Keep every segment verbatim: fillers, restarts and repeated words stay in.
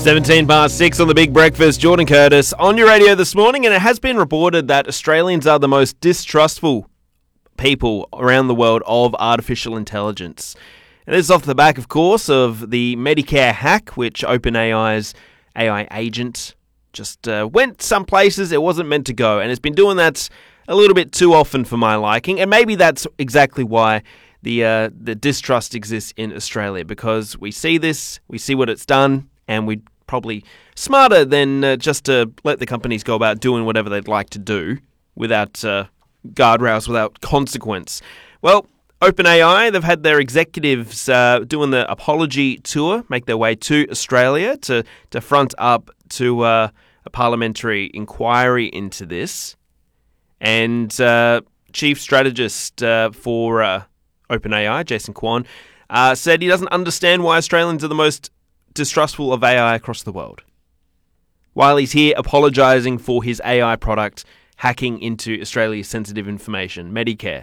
seventeen past six on the Big Breakfast. Jordan Curtis on your radio this morning, and it has been reported that Australians are the most distrustful people around the world of artificial intelligence. And this is off the back, of course, of the Medicare hack, which OpenAI's A I agent just uh, went some places it wasn't meant to go, and it's been doing that a little bit too often for my liking, and maybe that's exactly why the uh, the distrust exists in Australia, because we see this, we see what it's done, and we're probably smarter than uh, just to let the companies go about doing whatever they'd like to do without uh, guardrails, without consequence. Well, OpenAI, they've had their executives uh, doing the apology tour, make their way to Australia to, to front up to uh, a parliamentary inquiry into this. And uh, chief strategist uh, for uh, OpenAI, Jason Kwon, uh, said he doesn't understand why Australians are the most distrustful of A I across the world, while he's here apologising for his A I product hacking into Australia's sensitive information, Medicare.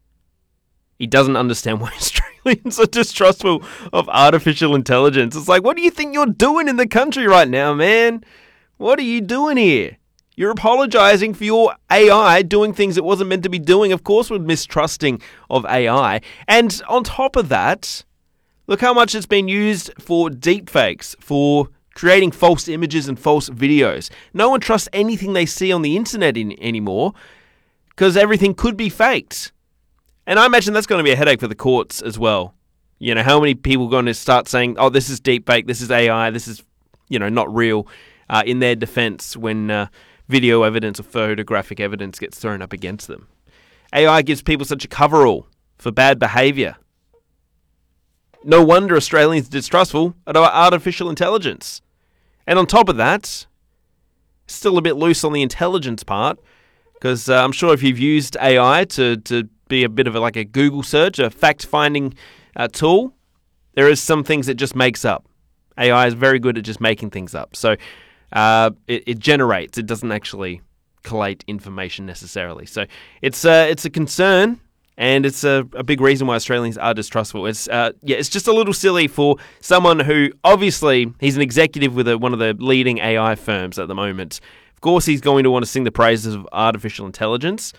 He doesn't understand why Australians are distrustful of artificial intelligence. It's like, what do you think you're doing in the country right now, man? What are you doing here? You're apologising for your A I doing things it wasn't meant to be doing. Of course, we're mistrusting of A I. And on top of that, look how much it's been used for deepfakes, for creating false images and false videos. No one trusts anything they see on the internet in, anymore, because everything could be faked. And I imagine that's going to be a headache for the courts as well. You know, how many people are going to start saying, oh, this is deepfake, this is A I, this is, you know, not real, uh, in their defense when uh, video evidence or photographic evidence gets thrown up against them. A I gives people such a coverall for bad behaviour. No wonder Australians are distrustful of artificial intelligence. And on top of that, still a bit loose on the intelligence part, because uh, I'm sure if you've used A I to, to be a bit of a, like a Google search, a fact-finding uh, tool, there is some things it just makes up. A I is very good at just making things up. So uh, it, it generates. It doesn't actually collate information necessarily. So it's uh, it's a concern, and it's a, a big reason why Australians are distrustful. It's uh, yeah, it's just a little silly for someone who, obviously, he's an executive with a, one of the leading A I firms at the moment. Of course, he's going to want to sing the praises of artificial intelligence.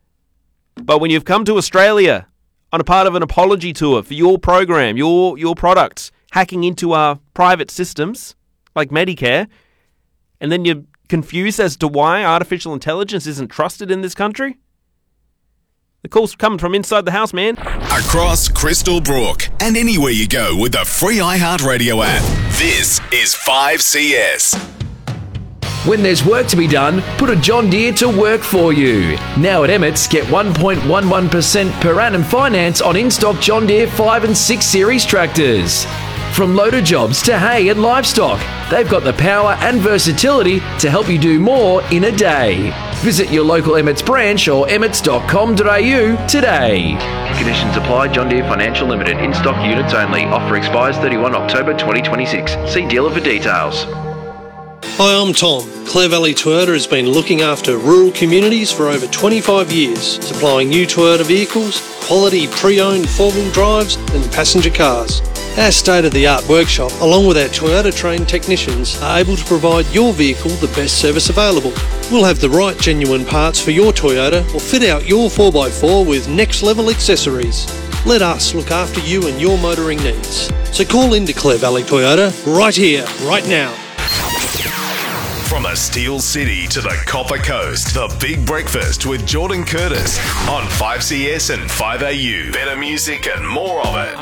But when you've come to Australia on a part of an apology tour for your program, your your product, hacking into our private systems like Medicare, and then you're confused as to why artificial intelligence isn't trusted in this country? The call's coming from inside the house, man. Across Crystal Brook and anywhere you go with the free iHeartRadio app. This is five C S. When there's work to be done, put a John Deere to work for you. Now at Emmett's, get one point one one percent per annum finance on in-stock John Deere five and six series tractors. From loader jobs to hay and livestock, they've got the power and versatility to help you do more in a day. Visit your local Emmett's branch or emmets dot com dot a u today. Conditions apply. John Deere Financial Limited. In-stock units only. Offer expires thirty-first October twenty twenty-six. See dealer for details. Hi, I'm Tom. Clare Valley Toyota has been looking after rural communities for over twenty-five years, supplying new Toyota vehicles, quality pre-owned four-wheel drives and passenger cars. Our state-of-the-art workshop, along with our Toyota-trained technicians, are able to provide your vehicle the best service available. We'll have the right genuine parts for your Toyota or fit out your four by four with next-level accessories. Let us look after you and your motoring needs. So call into Clare Valley Toyota right here, right now. From a Steel City to the Copper Coast, the Big Breakfast with Jordan Curtis on five C S and five A U. Better music and more of it.